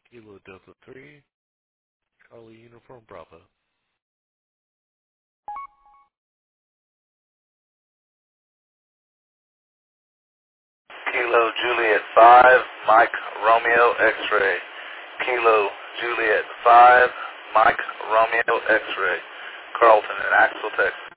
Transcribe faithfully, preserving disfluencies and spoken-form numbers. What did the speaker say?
Kilo Delta three, Charlie Uniform Bravo. Kilo Juliet five, Mike Romeo X-Ray. Kilo Juliet five, Mike Romeo X-Ray. Carlton in Axel, Texas.